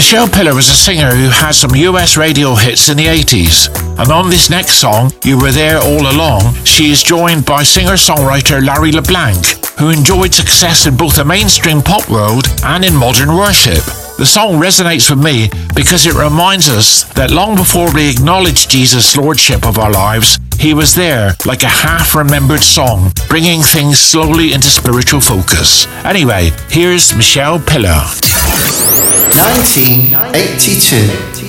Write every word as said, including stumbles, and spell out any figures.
Michelle Pillar was a singer who had some U S radio hits in the eighties. And on this next song, You Were There All Along, she is joined by singer-songwriter Larry LeBlanc, who enjoyed success in both the mainstream pop world and in modern worship. The song resonates with me because it reminds us that long before we acknowledge Jesus' lordship of our lives, he was there like a half-remembered song, bringing things slowly into spiritual focus. Anyway, here's Michelle Pillar. nineteen eighty-two.